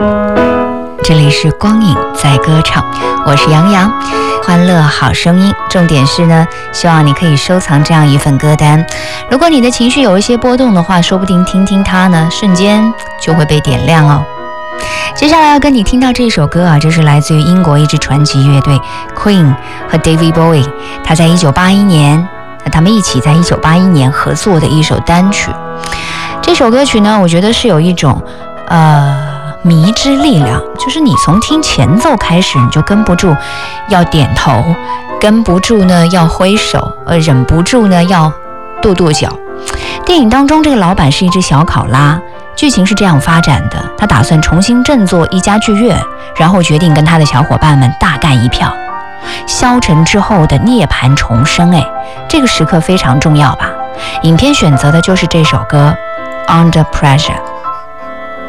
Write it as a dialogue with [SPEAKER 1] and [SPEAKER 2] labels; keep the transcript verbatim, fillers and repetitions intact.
[SPEAKER 1] 这里是光影在歌唱，我是杨洋，欢乐好声音。重点是呢，希望你可以收藏这样一份歌单。如果你的情绪有一些波动的话，说不定听听它呢，瞬间就会被点亮哦。接下来要跟你听到这首歌啊，这是来自于英国一支传奇乐队 Queen 和 David Bowie， 他在一九八一年，他们一起在一九八一年合作的一首单曲。这首歌曲呢，我觉得是有一种呃迷之力量，就是你从听前奏开始，你就跟不住要点头，跟不住呢要挥手，呃，忍不住呢要跺跺脚。电影当中，这个老板是一只小考拉，剧情是这样发展的：他打算重新振作一家剧院，然后决定跟他的小伙伴们大干一票。消沉之后的涅槃重生，哎，这个时刻非常重要吧？影片选择的就是这首歌《Under Pressure》。